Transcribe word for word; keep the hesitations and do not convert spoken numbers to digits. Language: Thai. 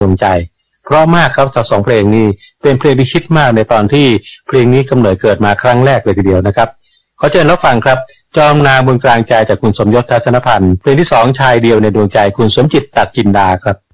ดวงใจเพราะมากครับจากสองเพลงนี้เป็นเพลงที่ฮิตมากในตอนที่เพลงนี้กำเนิดเกิดมาครั้งแรกเลยทีเดียวนะครับขอเชิญรับฟังครับจอมนางบนกลางใจจากคุณสมยศทัศนพันธ์เพลงที่สองชายเดียวในดวงใจคุณสมจิตตัดจินดาครับ